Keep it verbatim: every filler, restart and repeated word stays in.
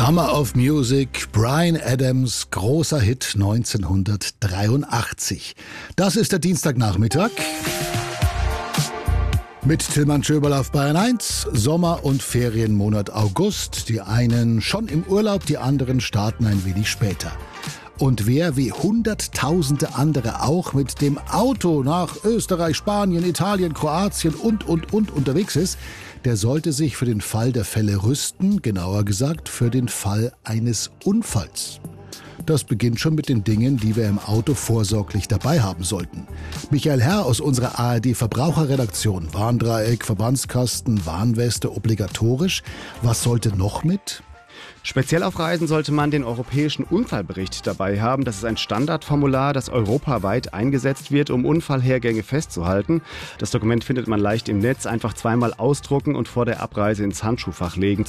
Summer of Music, Bryan Adams, großer Hit neunzehnhundertdreiundachtzig. Das ist der Dienstagnachmittag. Mit Tilman Schöberl auf Bayern eins, Sommer- und Ferienmonat August. Die einen schon im Urlaub, die anderen starten ein wenig später. Und wer wie hunderttausende andere auch mit dem Auto nach Österreich, Spanien, Italien, Kroatien und, und, und unterwegs ist, der sollte sich für den Fall der Fälle rüsten, genauer gesagt für den Fall eines Unfalls. Das beginnt schon mit den Dingen, die wir im Auto vorsorglich dabei haben sollten. Michael Herr aus unserer A R D-Verbraucherredaktion. Warndreieck, Verbandskasten, Warnweste obligatorisch. Was sollte noch mit? Speziell auf Reisen sollte man den europäischen Unfallbericht dabei haben. Das ist ein Standardformular, das europaweit eingesetzt wird, um Unfallhergänge festzuhalten. Das Dokument findet man leicht im Netz. Einfach zweimal ausdrucken und vor der Abreise ins Handschuhfach legen.